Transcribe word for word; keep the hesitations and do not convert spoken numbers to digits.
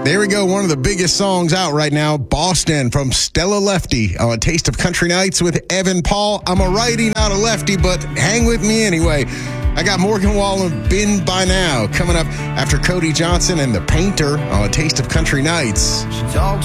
There we go. One of the biggest songs out right now, Boston from Stella Lefty on Taste of Country Nights with Evan Paul. I'm a righty, not a lefty, but hang with me anyway. I got Morgan Wallen, Been By Now, coming up after Cody Johnson and The Painter on Taste of Country Nights. She talks